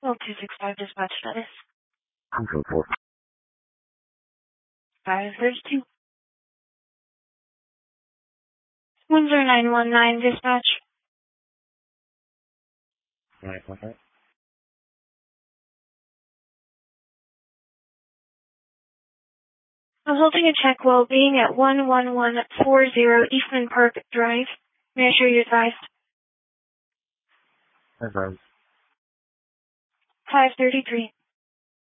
Well, 265 dispatch status. 234. 532. 10919 dispatch. 9.8. I'm holding a check well-being at 11140 Eastman Park Drive. May I show you advised? Advised. 533.